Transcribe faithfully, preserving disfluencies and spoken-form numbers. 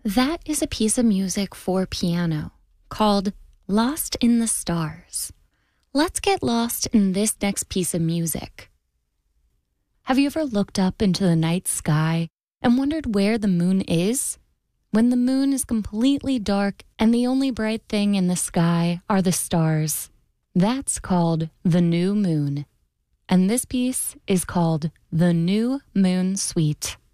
That is a piece of music for piano called Lost in the Stars. Let's get lost in this next piece of music. Have you ever looked up into the night sky and wondered where the moon is? When the moon is completely dark and the only bright thing in the sky are the stars, that's called the new moon. And this piece is called The New Moon Suite.